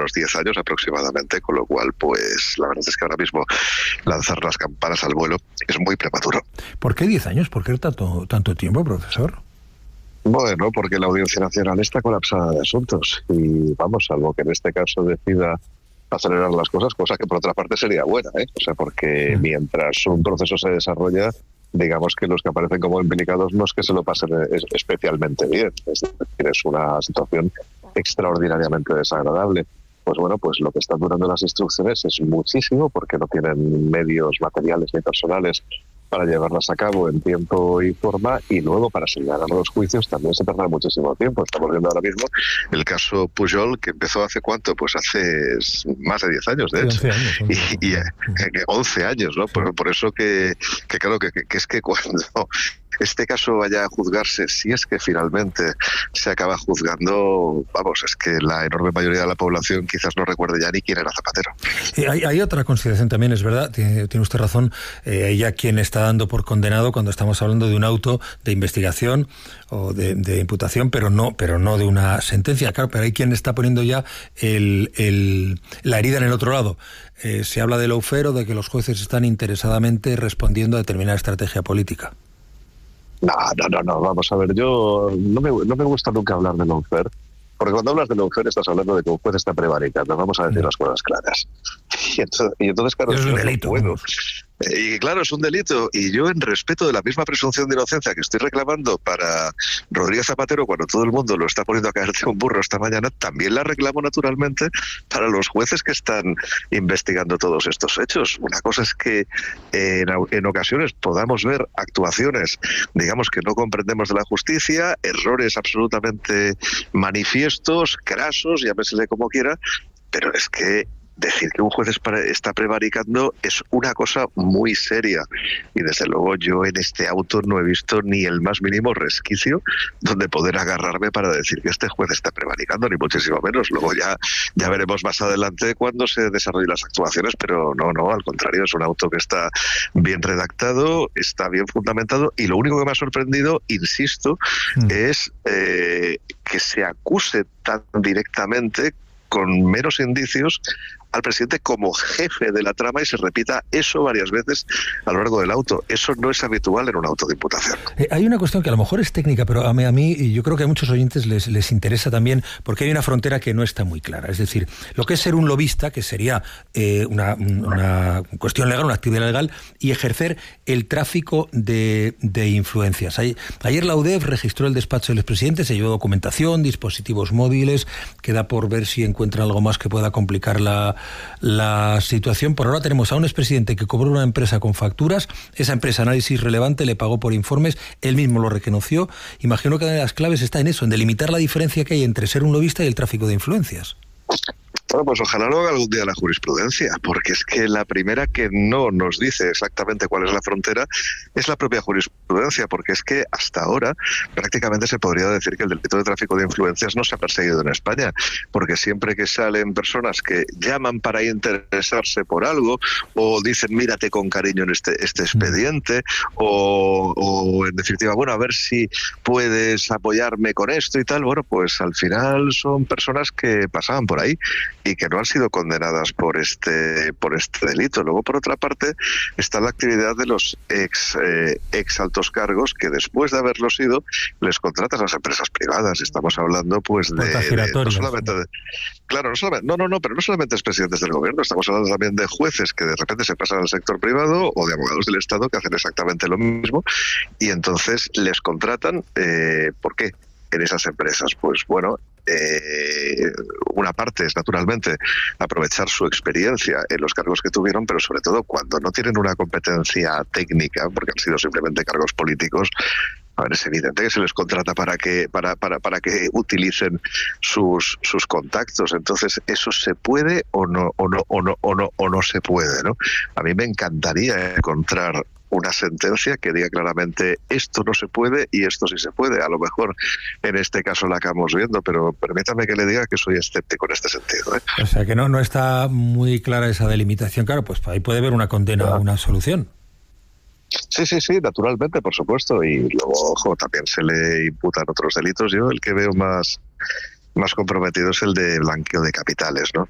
unos 10 años aproximadamente, con lo cual, pues la verdad es que ahora mismo lanzar las campanas al vuelo es muy prematuro. ¿Por qué 10 años? ¿Por qué tanto tiempo, profesor? Bueno, porque la Audiencia Nacional está colapsada de asuntos y vamos, salvo que en este caso decida acelerar las cosas, cosa que por otra parte sería buena, O sea, porque mientras un proceso se desarrolla, digamos que los que aparecen como implicados no es que se lo pasen especialmente bien, es decir, es una situación extraordinariamente desagradable. Pues bueno, pues lo que están durando las instrucciones es muchísimo porque no tienen medios materiales ni personales para llevarlas a cabo en tiempo y forma, y luego para señalar los juicios también se tarda muchísimo tiempo. Estamos viendo ahora mismo el caso Pujol, que empezó hace ¿cuánto? Pues hace más de 10 años, de hecho. 11 años. Y 11 años, ¿no? Por eso que claro, que es que cuando este caso vaya a juzgarse, si es que finalmente se acaba juzgando, vamos, es que la enorme mayoría de la población quizás no recuerde ya ni quién era Zapatero. Hay otra consideración también, es verdad, tiene usted razón, ella quien está dando por condenado cuando estamos hablando de un auto de investigación o de imputación, pero no de una sentencia, claro, pero hay quien está poniendo ya la herida en el otro lado. Se habla de lawfare o de que los jueces están interesadamente respondiendo a determinada estrategia política. No, vamos a ver, yo no me gusta nunca hablar de lawfare, porque cuando hablas de lawfare estás hablando de que un juez está prevaricando, vamos a decir las cosas claras. Y entonces claro, es un delito. Bueno, y claro, es un delito, y yo en respeto de la misma presunción de inocencia que estoy reclamando para Rodríguez Zapatero cuando todo el mundo lo está poniendo a caer de un burro esta mañana, también la reclamo naturalmente para los jueces que están investigando todos estos hechos. Una cosa es que en ocasiones podamos ver actuaciones, digamos, que no comprendemos de la justicia, errores absolutamente manifiestos, crasos, llámesele como quiera, pero es que decir que un juez está prevaricando es una cosa muy seria, y desde luego yo en este auto no he visto ni el más mínimo resquicio donde poder agarrarme para decir que este juez está prevaricando, ni muchísimo menos. Luego ya veremos más adelante cuando se desarrollen las actuaciones, pero no, al contrario, es un auto que está bien redactado, está bien fundamentado, y lo único que me ha sorprendido, insisto, es que se acuse tan directamente, con menos indicios, al presidente como jefe de la trama, y se repita eso varias veces a lo largo del auto. Eso no es habitual en un auto de imputación. Hay una cuestión que a lo mejor es técnica, pero a mí y yo creo que a muchos oyentes les interesa también, porque hay una frontera que no está muy clara. Es decir, lo que es ser un lobista, que sería una cuestión legal, una actividad legal, y ejercer el tráfico de influencias. Ayer la UDEF registró el despacho del expresidente, se llevó documentación, dispositivos móviles, queda por ver si encuentra algo más que pueda complicar la situación. Por ahora tenemos a un expresidente que cobró una empresa con facturas, esa empresa, análisis relevante, le pagó por informes, él mismo lo reconoció. Imagino que una de las claves está en eso, en delimitar la diferencia que hay entre ser un lobista y el tráfico de influencias. Bueno, pues ojalá lo haga algún día la jurisprudencia, porque es que la primera que no nos dice exactamente cuál es la frontera es la propia jurisprudencia, porque es que hasta ahora prácticamente se podría decir que el delito de tráfico de influencias no se ha perseguido en España, porque siempre que salen personas que llaman para interesarse por algo, o dicen mírate con cariño en este expediente, o en definitiva, bueno, a ver si puedes apoyarme con esto y tal, bueno, pues al final son personas que pasaban por ahí y que no han sido condenadas por este delito. Luego, por otra parte, está la actividad de los ex altos cargos, que después de haberlo sido, les contratan a las empresas privadas. Estamos hablando pues no solamente de, claro, no solamente, pero no solamente expresidentes del gobierno, estamos hablando también de jueces que de repente se pasan al sector privado, o de abogados del Estado que hacen exactamente lo mismo, y entonces les contratan. ¿Por qué? En esas empresas, pues bueno, una parte es naturalmente aprovechar su experiencia en los cargos que tuvieron, pero sobre todo cuando no tienen una competencia técnica, porque han sido simplemente cargos políticos. A ver, es evidente que se les contrata para que utilicen sus contactos. Entonces, ¿eso se puede o no se puede, ¿no? A mí me encantaría encontrar una sentencia que diga claramente esto no se puede y esto sí se puede. A lo mejor en este caso la acabamos viendo, pero permítame que le diga que soy escéptico en este sentido, ¿eh? O sea, que no está muy clara esa delimitación. Claro, pues ahí puede haber una condena o una absolución. Sí, naturalmente, por supuesto. Y luego, ojo, también se le imputan otros delitos. Yo el que veo más comprometido es el de blanqueo de capitales, ¿no?